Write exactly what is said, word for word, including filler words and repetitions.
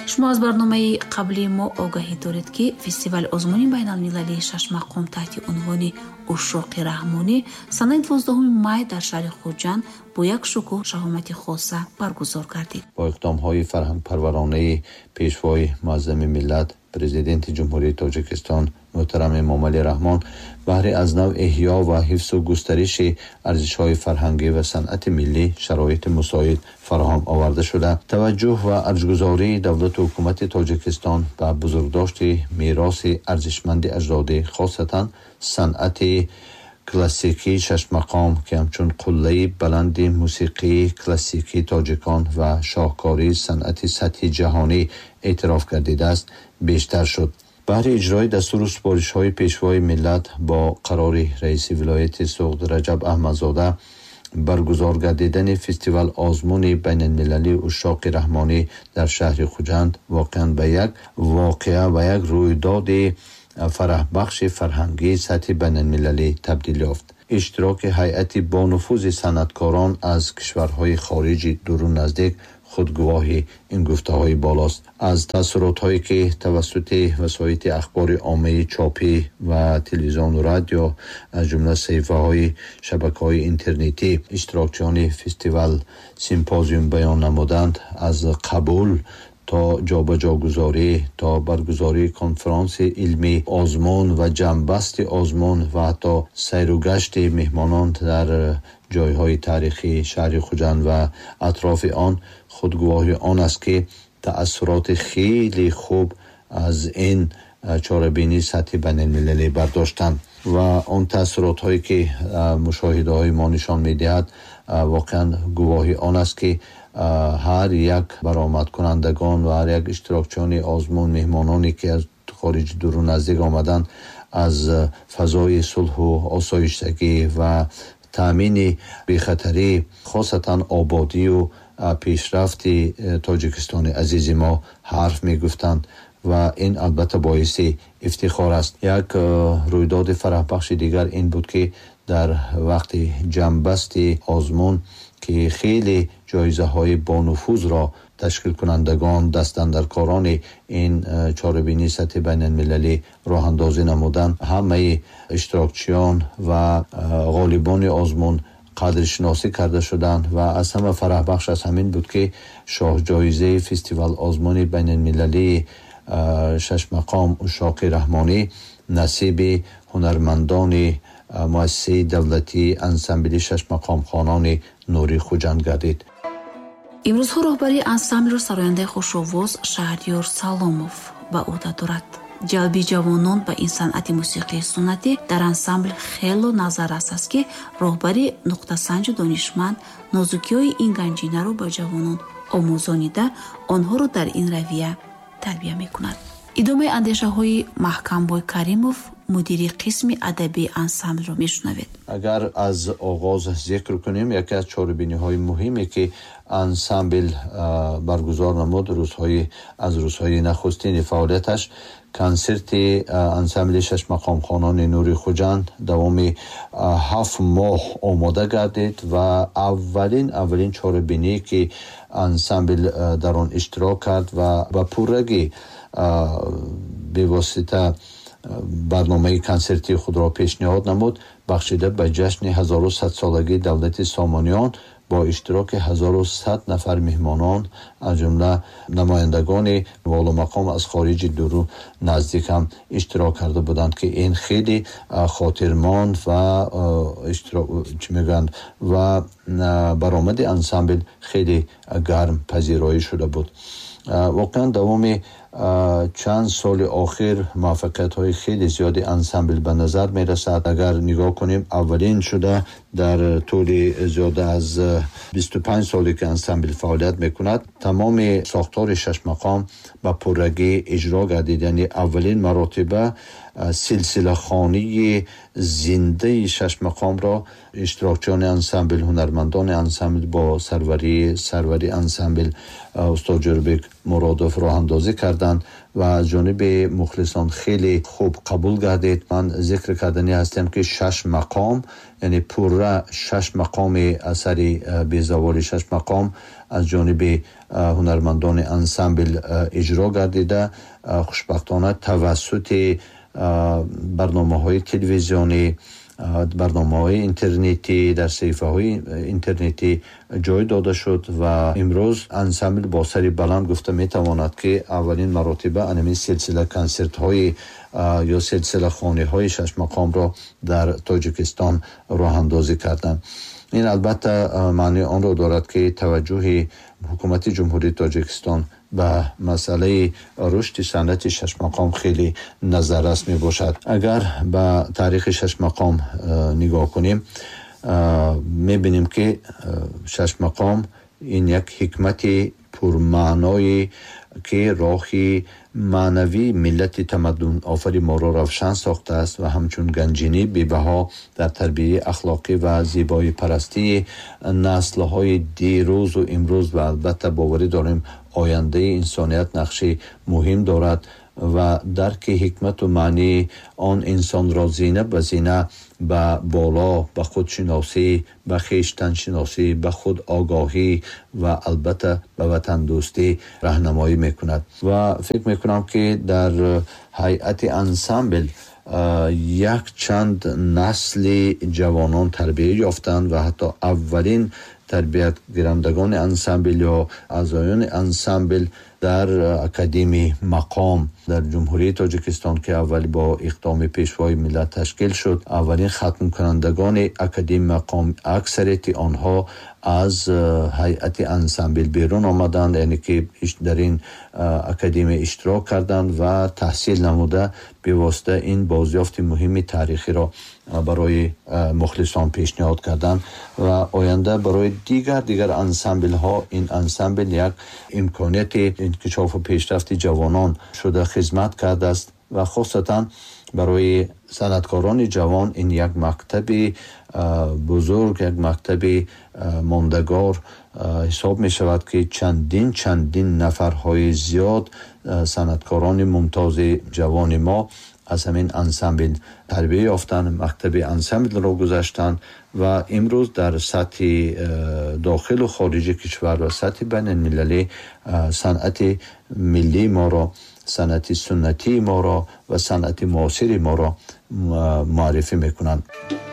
шумо аз барномаи қаблии мо огаҳӣ доред, ки фестивали озмуни байналмилалии шашмақом таҳти унвони ушоқи раҳмонӣ санаи дувоздуҳуми май дар шаҳри Хуҷанд бо як шукӯҳ шаҳомати хоса баргузор гардид. Бо иқдомҳои фарҳангпарваронаи пешвои муаззами миллат президенти ҷумҳурии Тоҷикистон муҳтарам Эмомалӣ Раҳмон баҳри аз нав эҳё ва ҳифзу густариши арзишҳои фарҳангӣ ва санъати миллӣ шароити мусоид фароҳам оварда шуда, таваҷҷӯҳ ва арзгузории давлату ҳукумати Тоҷикистон ба бузургдошти мероси арзишманди аҷдодӣ, хосатан санъати классикии шашмақом, ки ҳамчун қуллаи баланди мусиқии классикии тоҷикон ва шоҳкории санъати сатҳи ҷаҳонӣ эътироф гардидааст, бештар шуд. баҳри иҷрои дастуру супоришҳои пешвои миллат бо қарори раиси вилояти Суғд Раҷаб Аҳмадзода баргузор гардидани фестивал озмуни байналмилалии ушоқи раҳмонӣ дар шаҳри Хуҷанд воқеан ба як воқеа ва як рӯйдоди фараҳбахши фарҳангии сатҳи байналмилалӣ табдил ёфт. иштироки ҳайати бонуфузи санъаткорон аз кишварҳои хориҷи дуру наздик худгувоҳи ин гуфтаҳои болост. аз таъссуротҳое ки тавассути васоити ахбори оммаи чопӣ ва телевизиону радио аз ҷумла саҳифаҳои шабакаҳои интернетӣ иштирокчиёни фестивал симпозиум баён намуданд, аз қабул то ҷобаҷогузорӣ то баргузории конферонси илмӣ озмун ва ҷамъбасти озмун ва ҳатто сайру гашти меҳмонон дар ҷойҳои таърихии шаҳри Хуҷанд ва атрофи он худгувоҳи он аст, ки таассуроти хеле хуб аз ин чорабинии сатҳи байналмилалӣ бардоштанд ва он таассуротҳое ки мушоҳидаҳои мо нишон медиҳад воқеан гувоҳи он аст, ки ҳар як баромадкунандагон ва ҳар як иштирокчиёни озмун, меҳмононе ки аз хориҷи дуру наздик омаданд, аз фазои сулҳу осоиштагӣ ва таъмини бехатарӣ, хосатан ободию пешрафти Тоҷикистони азизи мо ҳарф мегуфтанд ва ин албатта боиси ифтихор аст. Як рӯйдоди фараҳбахши дигар ин буд, ки дар вақти ҷамъбасти озмун ки хеле ҷоизаҳои бонуфузро ташкилкунандагон, дастандаркорони ин чорабинии сатҳи байналмилалӣ роҳандозӣ намуданд, ҳамаи иштирокчиён ва ғолибони озмун қадршиносӣ карда шуданд ва аз ҳама фараҳбахш аз ҳамин буд, ки шоҳҷоизаи фестивал озмуни байналмилалии шашмақом ушоқи раҳмонӣ насиби ҳунармандони муассисаи давлатии ансамбли шашмақомхонони Нури Хуҷанд гардид. имрӯзҳо роҳбарии ансамблро сарояндаи хушовоз Шаҳрёр Саломов ба ӯҳда дорад. ҷалби ҷавонон ба ин санъати мусиқии суннатӣ дар ансамбл хело назаррас аст, ки роҳбари нуқтасанҷу донишманд нозукиҳои ин ганҷинаро ба ҷавонон омӯзонида, онҳоро дар ин равия тарбия мекунад. идомаи андешаҳои Маҳкамбой Каримов, мудири қисми адабии ансамблро мешунавед. агар аз оғоз зикр кунем, яке аз чорабиниҳои муҳиме ки ансамбл баргузор намуд рӯзҳои аз рӯзҳои нахустини фаъолияташ, консерти ансамбли шашмақомхонони Нури Хуҷанд давоми ҳафт моҳ омода гардид ва аввалин аввалин чорабиние ки ансамбл дар он иштирок кард ва ба пурраги бевосита барномаи консертии худро пешниҳод намуд, бахшида ба ҷашни ҳазору садсолагии давлати Сомониён бо иштироки ҳазору сад нафар меҳмонон, аз ҷумла намояндагони волумақом аз хориҷи дуру наздик ҳам иштирок карда буданд, ки ин хеле хотирмонд ва чӣ мегӯянд ва баромади ансамбл хеле гарм пазироӣ шуда буд. воқеан давоми чанд соли охир муваффақиятҳои хеле зиёди ансамбл ба назар мерасад. агар нигоҳ кунем, аввалин шуда дар тӯли зиёда аз бисту панҷ соле ки ансамбл фаъолият мекунад, тамоми сохтори шашмақом ба пуррагӣ иҷро гардид, яъне аввалин маротиба سلسله خانی زنده شش مقام را اشتراکچیان انسامبل، هنرمندان انسامبل با سروری سروری انسامبل استاد جربک مرادوف راه اندازی کردند و از جانب مخلصان خیلی خوب قبول گردید. من ذکر کردنی هستم که شش مقام، یعنی پوره شش مقام اثری بیزوال شش مقام از جانب هنرمندان انسامبل اجرا گردیده. خوشبختانه توسط برنامه‌های تلویزیونی، برنامه‌های اینترنتی، در صفحه‌های اینترنتی جای داده شد و امروز انسامبل با سری بلند گفته میتواند که اولین مراتبه انمی سلسله کنسرت‌های یا سلسله خانه‌های شش مقام را در تاجیکستان راه اندازی کردند. این البته معنی آن را دارد که توجه حکومت جمهوری تاجیکستان به مسئله رشد صنعت شش مقام خیلی نظررس می باشد. اگر به تاریخ شش مقام نگاه کنیم می بینیم که شش مقام این یک حکمت پرمعنایی که راهی معنوی ملت تمدن آفری ما را روشن ساخته است و همچون گنجینی بی‌بها در تربیت اخلاقی و زیبایی پرستی نسل‌های دیروز و امروز و البته باوری داریم آینده انسانیت نقشی مهم دارد و درک حکمت و معنی آن انسان را زینه به زینه به بالا، به خودشناسی، به خویشتن شناسی، به خود آگاهی و البته به وطن دوستی راهنمایی میکند و فکر میکنم که در هیئت انسامبل یک چند نسل جوانان تربیت یافتند و حتی اولین تربیت گیرندگان انسامبل یا اعضایان انسامبل در اکادمی مقام در جمهوری تاجیکستان که اولی با اقدام پیشوای ملت تشکیل شد، اولین ختم کنندگان اکادمی مقام اکثریت آنها از هیئت انسامبل بیرون آمدند، یعنی که در این اکادمی اشتراک کردند و تحصیل نموده به واسطه این بازیافت مهم تاریخی را برای مخلصان پیشنهاد کردند و آینده برای دیگر دیگر انسامبل ها این انسامبل یک امکانیت انکشاف و پیشرفت جوانان شده خدمت کرده است و خاصتا برای صنعتکاران جوان این یک مکتب بزرگ، یک مکتب ماندگار حساب می شود که چندین چندین نفرهای زیاد صنعتکاران ممتاز جوان ما از همین انسامبل تربیت یافتند، مکتب انسامبل را گذاشتند و امروز در سطح داخل و خارج کشور و سطح بین المللی صنعت ملی ما را، صنعت سنتی ما را و صنعت معاصر ما را معرفی میکنند.